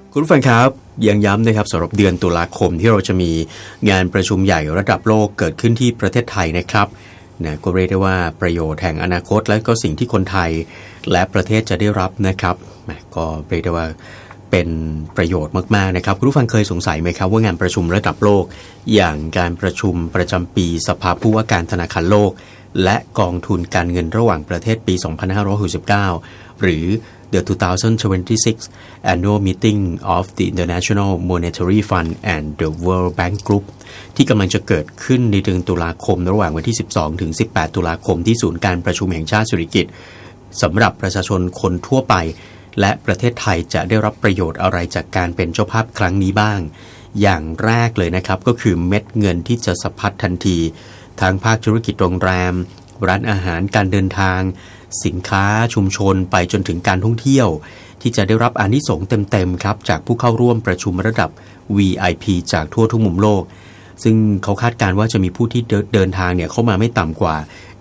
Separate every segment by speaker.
Speaker 1: คุณผู้ฟังครับยังย้ำนะครับสำหรับเดือนตุลาคมที่เราจะมีงานประชุมใหญ่ระดับโลกเกิดขึ้นที่ประเทศไทยนะครับนะก็เรียกได้ว่าประโยชน์แห่งอนาคตและก็สิ่งที่คนไทยและประเทศจะได้รับนะครับก็เรียกได้ว่าเป็นประโยชน์มากๆนะครับคุณผู้ฟังเคยสงสัยไหมครับว่างานประชุมระดับโลกอย่างการประชุมประจำปีสภาผู้ว่าการธนาคารโลกและกองทุนการเงินระหว่างประเทศปี2569หรือ The 2026 Annual Meeting of the International Monetary Fund and the World Bank Group ที่กำลังจะเกิดขึ้นในเดือนตุลาคมระหว่างวันที่ 12 ถึง 18 ตุลาคมที่ศูนย์การประชุมแห่งชาติสิริกิติ์สำหรับประชาชนคนทั่วไปและประเทศไทยจะได้รับประโยชน์อะไรจากการเป็นเจ้าภาพครั้งนี้บ้างอย่างแรกเลยนะครับก็คือเม็ดเงินที่จะสะพัดทันทีทางภาคธุรกิจโรงแรมร้านอาหารการเดินทางสินค้าชุมชนไปจนถึงการท่องเที่ยวที่จะได้รับอานิสงส์เต็มๆครับจากผู้เข้าร่วมประชุมระดับ VIP จากทั่วทุกมุมโลกซึ่งเขาคาดการณ์ว่าจะมีผู้ที่เดินทางเนี่ยเข้ามาไม่ต่ำกว่า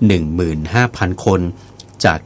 Speaker 1: 15,000 คนจาก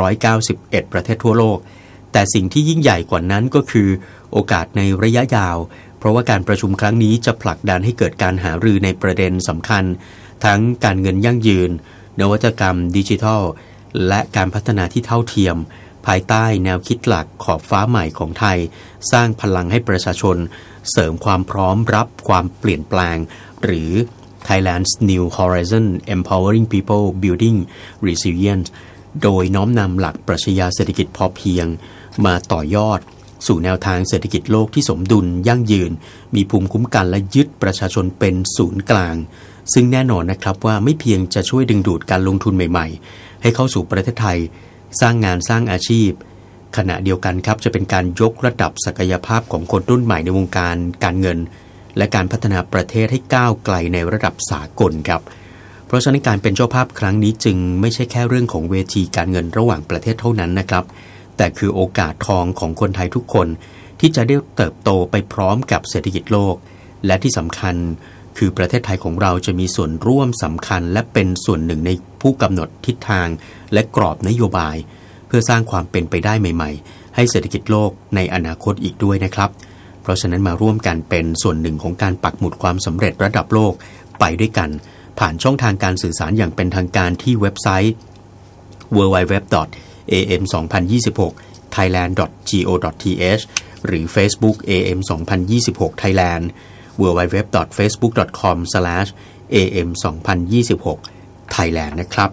Speaker 1: 191ประเทศทั่วโลกแต่สิ่งที่ยิ่งใหญ่กว่านั้นก็คือโอกาสในระยะยาวเพราะว่าการประชุมครั้งนี้จะผลักดันให้เกิดการหารือในประเด็นสำคัญทั้งการเงินยั่งยืนนวัตกรรมดิจิทัลและการพัฒนาที่เท่าเทียมภายใต้แนวคิดหลักขอบฟ้าใหม่ของไทยสร้างพลังให้ประชาชนเสริมความพร้อมรับความเปลี่ยนแปลงหรือ Thailand's New Horizon Empowering People Building Resilience โดยน้อมนำหลักปรัชญาเศรษฐกิจพอเพียงมาต่อยอดสู่แนวทางเศรษฐกิจโลกที่สมดุลยั่งยืนมีภูมิคุ้มกันและยึดประชาชนเป็นศูนย์กลางซึ่งแน่นอนนะครับว่าไม่เพียงจะช่วยดึงดูดการลงทุนใหม่ๆให้เข้าสู่ประเทศไทยสร้างงานสร้างอาชีพขณะเดียวกันครับจะเป็นการยกระดับศักยภาพของคนรุ่นใหม่ในวงการการเงินและการพัฒนาประเทศให้ก้าวไกลในระดับสากลครับเพราะฉะนั้นการเป็นเจ้าภาพครั้งนี้จึงไม่ใช่แค่เรื่องของเวทีการเงินระหว่างประเทศเท่านั้นนะครับแต่คือโอกาสทองของคนไทยทุกคนที่จะได้เติบโตไปพร้อมกับเศรษฐกิจโลกและที่สำคัญคือประเทศไทยของเราจะมีส่วนร่วมสำคัญและเป็นส่วนหนึ่งในผู้กำหนดทิศทางและกรอบนโยบายเพื่อสร้างความเป็นไปได้ใหม่ๆให้เศรษฐกิจโลกในอนาคตอีกด้วยนะครับเพราะฉะนั้นมาร่วมกันเป็นส่วนหนึ่งของการปักหมุดความสำเร็จระดับโลกไปด้วยกันผ่านช่องทางการสื่อสารอย่างเป็นทางการที่เว็บไซต์ www.am2026thailand.go.th หรือ Facebook am2026 Thailand www.facebook.com/am2026 Thailand นะครับ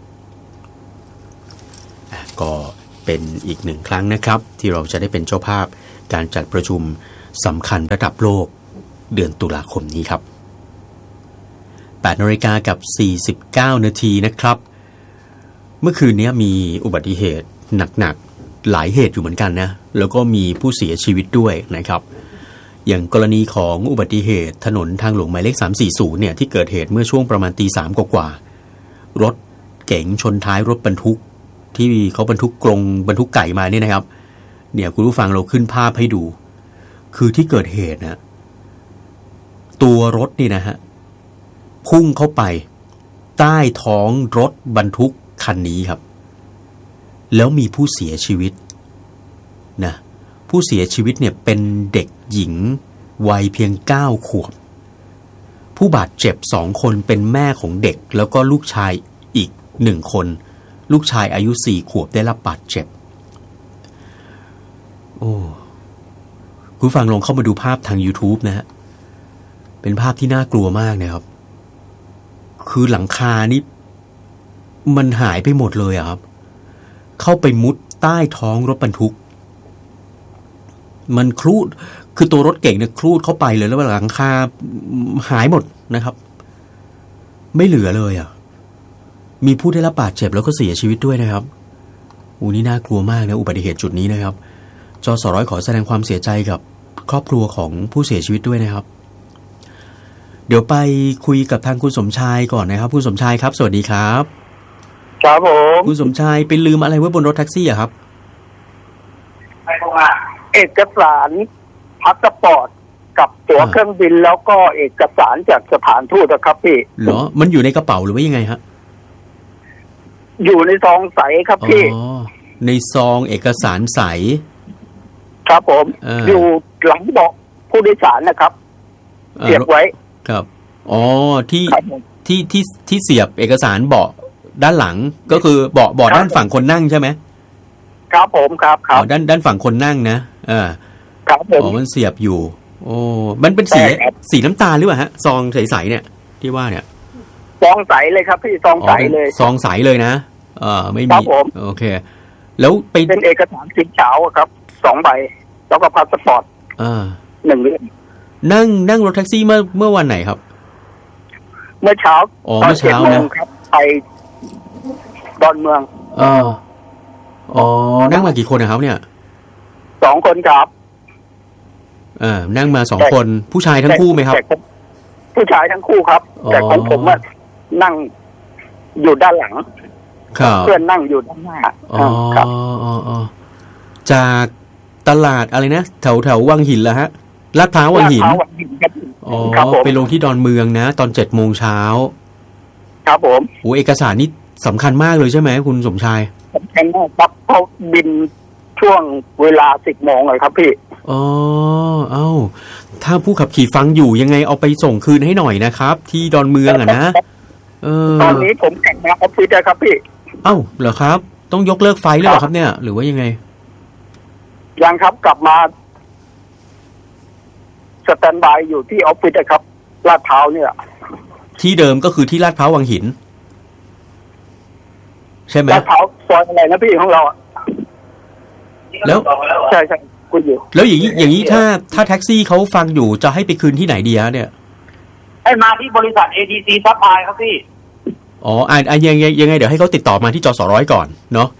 Speaker 1: ก็เป็นอีกหนึ่งครั้งนะครับที่เราจะได้เป็นเจ้าภาพการจัดประชุมสำคัญระดับโลกเดือนตุลาคมนี้ครับ 8:49 น.นะครับเมื่อคืนนี้มีอุบัติเหตุหนักๆหลายเหตุอยู่เหมือนกันนะแล้วก็มีผู้เสียชีวิตด้วยนะครับอย่างกรณีของอุบัติเหตุถนนทางหลวงหมายเลข340เนี่ยที่เกิดเหตุเมื่อช่วงประมาณ 3:00 กว่าๆรถเก๋งชนท้ายรถบรรทุกที่เขาบรรทุกกรงบรรทุกไก่มาเนี่ยนะครับเนี่ยคุณผู้ฟังเราขึ้นภาพให้ดูคือที่เกิดเหตุนะตัวรถนี่นะฮะพุ่งเข้าไปใต้ท้องรถบรรทุกคันนี้ครับแล้วมีผู้เสียชีวิตนะผู้เสียชีวิตเนี่ยเป็นเด็กหญิงวัยเพียง9 ขวบผู้บาดเจ็บ2 คนเป็นแม่ของเด็กแล้วก็ลูกชายอีก1 คนลูกชายอายุ4 ขวบได้รับบาดเจ็บโอ้คุณฟังลองเข้ามาดูภาพทาง YouTube นะฮะเป็นภาพที่น่ากลัวมากนะครับคือหลังคานี่มันหายไปหมดเลยอะครับเข้าไปมุดใต้ท้องรถบรรทุกมันครูดคือตัวรถเก่งเนี่ยครูดเข้าไปเลยแล้วหลังคาหายหมดนะครับไม่เหลือเลยอ่ะมีผู้ได้รับบาดเจ็บแล้วก็เสียชีวิตด้วยนะครับนี่น่ากลัวมากนะอุบัติเหตุจุดนี้นะครับจสร้อยขอแสดงความเสียใจกับครอบครัวของผู้เสียชีวิตด้วยนะครับเดี๋ยวไปคุยกับทางคุณสมชายก่อนนะครับคุณสมชายครับสวัสดีครับ
Speaker 2: ครับผม
Speaker 1: คุณสมชายไปลืมอะไรไว้บนรถแท็กซี่อะครับ
Speaker 2: เอกสารพาสปอร์ตกับตั๋วเครื่องบินแล้วก็เอกสารจากสถานทูตครับพี่
Speaker 1: เหรอมันอยู่ในกระเป๋าหรือว่ายังไงฮะ
Speaker 2: อยู่ในซองใสครับพี่
Speaker 1: ในซองเอกสารใส
Speaker 2: ครับผมอยู่หลังเบาะผู้โดยสารนะครับเสียบไว้
Speaker 1: ครับอ๋อที่เสียบเอกสารเบาะด้านหลังก็คือเบาะด้านฝั่งคนนั่งใช่ไหม
Speaker 2: ครับผมครับ
Speaker 1: ด้านฝั่งคนนั่งนะ
Speaker 2: ครับผม
Speaker 1: อ๋อมันเสียบอยู่โอ้มันเป็นสีน้ำตาลหรือเปล่าฮะซองใสๆเนี่ยที่ว่าเนี่ย
Speaker 2: ซองใสเลยครับพี่ซองใสเลย
Speaker 1: ซองใสเลยนะไม่มีโอเคแล้ว
Speaker 2: เป็นเอกสารสีขาวครับ2 ใบแล้วก็พาสปอร์ต1 เล่ม
Speaker 1: นั่งรถแท็กซี่เมื่อวันไหนครับ
Speaker 2: เมื่อเช้า
Speaker 1: ตอน7 โมง
Speaker 2: ครับไปดอนเมือง
Speaker 1: นั่งมากี่คนนะครับเนี่ย
Speaker 2: 2 คนครับ
Speaker 1: นั่งมา2 คนผู้ชายทั้งคู่ไหมครับ
Speaker 2: ผู้ชายทั้งคู่ครับแต่ของผมนั่งอยู่ด้านหลังเพื่อนนั่งอยู่ด้านหน้า
Speaker 1: ครับจากตลาดอะไรนะแถววังหินเหรอฮะลาดพร้าววังหินไปลงที่ดอนเมืองนะตอน7 โมงเช้า
Speaker 2: ครับผม
Speaker 1: โอ้เอกสารนี่สำคัญมากเลยใช่ไหมคุณสมชาย
Speaker 2: สำคัญมากครับเขาบินช่วงเวลา10 โมงเลยครับพี่
Speaker 1: ถ้าผู้ขับขี่ฟังอยู่ยังไงเอาไปส่งคืนให้หน่อยนะครับที่ดอนเมืองนะ
Speaker 2: ตอนนี้ผมกลับมาออฟฟิศแล้วครับพี่
Speaker 1: เหรอครับต้องยกเลิกไฟหรือเปล่าครับเนี่ยหรือว่ายังไง
Speaker 2: ยังครับกลับมาสแตนด์บายอยู่ที่ออฟฟิศนะครับลาดพร้าวเนี่ย
Speaker 1: ที่เดิมก็คือที่ลาดพร้าววังหินใช่ไหม
Speaker 2: ลาดพร้าวซอยอะไรนะพี่ของเรา
Speaker 1: แล้ว
Speaker 2: ใช่คุณอยู่
Speaker 1: แล้วอย่างนี้ถ้าแท็กซี่เขาฟังอยู่จะให้ไปคืนที่ไหนดีฮะเนี่ย
Speaker 2: ให้มาที่บริษัท ATC ซัพพลายครับพี่
Speaker 1: ยังไงเดี๋ยวให้เขาติดต่อมาที่จส.ก่อนเนาะ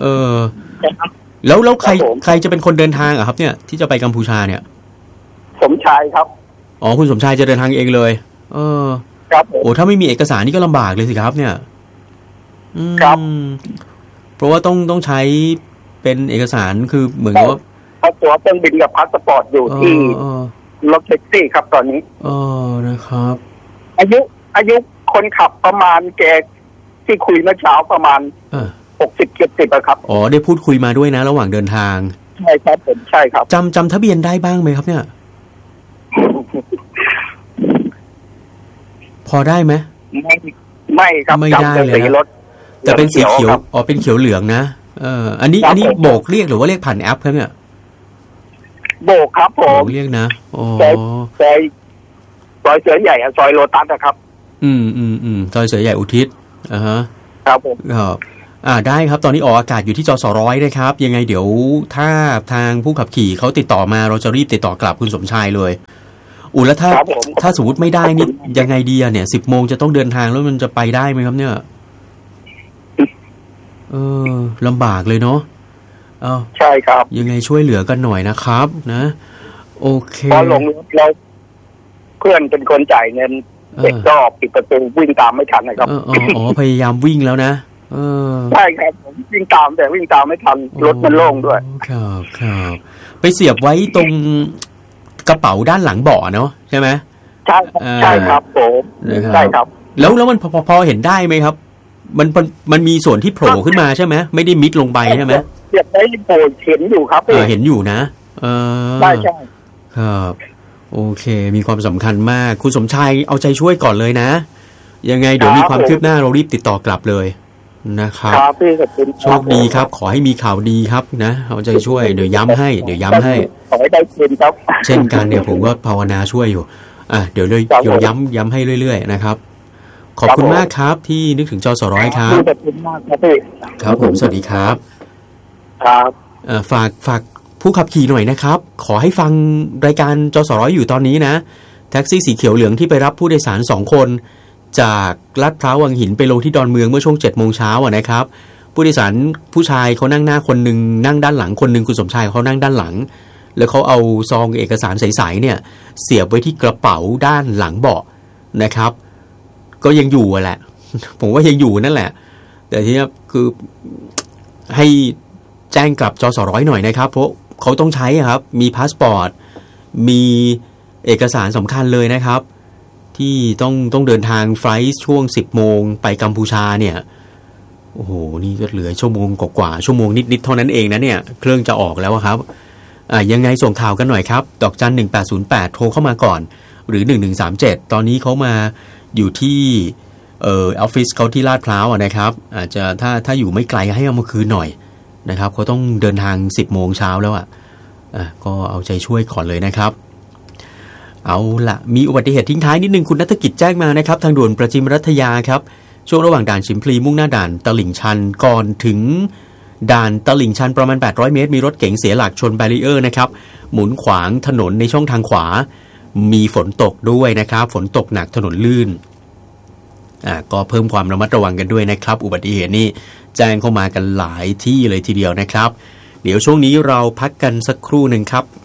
Speaker 1: แล้วใครจะเป็นคนเดินทางอะครับเนี่ยที่จะไปกัมพูชาเนี่ย
Speaker 2: สมชายครับ
Speaker 1: คุณสมชายจะเดินทางเองเลย
Speaker 2: ครับ
Speaker 1: ถ้าไม่มีเอกสารนี่ก็ลำบากเลยสิครับเนี่ย
Speaker 2: ครับ
Speaker 1: เพราะว่าต้องใช้เป็นเอกสารคือเหมือนว่า
Speaker 2: ตั๋วเครื่องบินกับพาสปอร์ตอยู่ที่รถแท็กซี่ครับตอนนี้
Speaker 1: นะครับ
Speaker 2: อายุคนขับประมาณแกที่คุยเมื่อเช้าประมาณ60-70ครับ
Speaker 1: ได้พูดคุยมาด้วยนะระหว่างเดินทาง
Speaker 2: ใช่ครับผมใช่ครับ
Speaker 1: จำทะเบียนได้บ้างไหมครับเนี่ยพอได้ไหม
Speaker 2: ไม่ครับ
Speaker 1: ไม่ได้เลยนะแต่เป็นสีเขียวเป็นเขียวเหลืองนะอันนี้โบกเรียกหรือว่าเรียกผ่านแอปครับเนี่ย
Speaker 2: โบกครับผม
Speaker 1: เรียกนะ
Speaker 2: ซอยเสือใหญ่ซอยโลตัสนะครับ
Speaker 1: ซอยเสือใหญ่อุทิศ
Speaker 2: ครับผม
Speaker 1: ได้ครับตอนนี้ออกอากาศอยู่ที่จส.นะครับยังไงเดี๋ยวถ้าทางผู้ขับขี่เขาติดต่อมาเราจะรีบติดต่อกลับคุณสมชายเลยแล้วถ้าสมมติไม่ได้นี่ยังไงดีเนี่ย10 โมงจะต้องเดินทางแล้วมันจะไปได้ไหมครับเนี่ยลำบากเลยเนาะ
Speaker 2: ใช่ครับ
Speaker 1: ยังไงช่วยเหลือกันหน่อยนะครับนะโอเค
Speaker 2: พอลงแล้วเพื่อนเป็นคนจ่ายเงินเด็กก็ปิดประตูวิ่งตามไม่ทันนะครับ
Speaker 1: พยายามวิ่งแล้วนะ
Speaker 2: ใช่ครับผมวิ่งตามแต่วิ่งตามไม่ทันรถมันโล่งด้วย
Speaker 1: ครับไปเสียบไว้ตรงกระเป๋าด้านหลังเบาะเนาะใช่ไหม
Speaker 2: ใช่ครับผมใช่ครับ
Speaker 1: แล้วมันพอเห็นได้ไหมครับมันมีส่วนที่โผล่ขึ้นมาใช่ไหมไม่ได้มิดลงไปใช่ไหม
Speaker 2: เสียบไว้โผล่เห็นอยู่ครับ
Speaker 1: เห็นอยู่นะ
Speaker 2: ใช่
Speaker 1: ครับโอเคมีความสำคัญมากคุณสมชายเอาใจช่วยก่อนเลยนะยังไงเดี๋ยวมีความคืบหน้าเรารีบติดต่อกลับเลยนะครับโชคดีครับขอให้มีข่าวดีครับนะเอาใจช่วยเดี๋ยวย้ำให้
Speaker 2: ขอให้ได้คืนครับ
Speaker 1: เช่นกันเนี่ยผมก็ภาวนาช่วยอยู่เดี๋ยวย้ำให้เรื่อยๆนะครับขอบคุณมากครับที่นึกถึงจส.ครับ
Speaker 2: ขอบคุณมากครับพี่
Speaker 1: ครับผมสวัสดีครับฝากผู้ขับขี่หน่อยนะครับขอให้ฟังรายการจส.อยู่ตอนนี้นะแท็กซี่สีเขียวเหลืองที่ไปรับผู้โดยสาร2 คนจากลาดพร้าววังหินไปลงที่ดอนเมืองเมื่อช่วง7 โมงเช้านะครับผู้โดยสารผู้ชายเขานั่งหน้าคนนึงนั่งด้านหลังคนนึงคุณสมชายเขานั่งด้านหลังแล้วเขาเอาซองเอกสารใสๆเนี่ยเสียบไว้ที่กระเป๋าด้านหลังเบาะนะครับก็ยังอยู่แหละผมว่ายังอยู่นั่นแหละแต่ทีนี้คือให้แจ้งกลับจส.หน่อยนะครับเพราะเขาต้องใช้ครับมีพาสปอร์ตมีเอกสารสำคัญเลยนะครับที่ต้องเดินทางไฟล์ช่วง10 โมงไปกัมพูชาเนี่ยโอ้โหนี่ก็เหลือชั่วโมงกว่าชั่วโมงนิดๆเท่านั้นเองนะเนี่ยเครื่องจะออกแล้วครับยังไงส่งข่าวกันหน่อยครับดอกจัน1808โทรเข้ามาก่อนหรือ1137ตอนนี้เขามาอยู่ที่ออฟฟิศเขาที่ลาดพร้าวนะครับอาจจะถ้าอยู่ไม่ไกลให้เอามาคืนหน่อยนะครับเขาต้องเดินทาง 10 โมงเช้าแล้วก็เอาใจช่วยก่อนเลยนะครับเอาละมีอุบัติเหตุทิ้งท้ายนิดนึงคุณณัฐกิจแจ้งมานะครับทางด่วนประจิมรัตยาครับช่วงระหว่างด่านชิมพลีมุ่งหน้าด่านตลิ่งชันก่อนถึงด่านตลิ่งชันประมาณ800เมตรมีรถเก๋งเสียหลักชนแบรีเออร์นะครับหมุนขวางถนนในช่องทางขวามีฝนตกด้วยนะครับฝนตกหนักถนนลื่นก็เพิ่มความระมัดระวังกันด้วยนะครับอุบัติเหตุนี้แจ้งเข้ามากันหลายที่เลยทีเดียวนะครับเดี๋ยวช่วงนี้เราพักกันสักครู่หนึ่งครับ